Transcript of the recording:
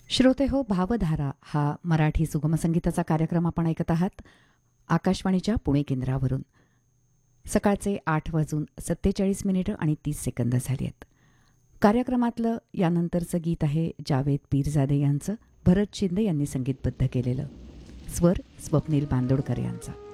श्रोते हो, भावधारा हा मराठी सुगम संगीताचा कार्यक्रम आपण ऐकत आहात आकाशवाणीच्या पुणे केंद्रावरून. सकाळचे 8:47 आणि 30 झाली आहेत. कार्यक्रमातलं यानंतरचं गीत आहे जावेद पीरजादे यांचं, भरत शिंदे यांनी संगीतबद्ध केलेलं. स्वर स्वप्नील बांदोडकर यांचा.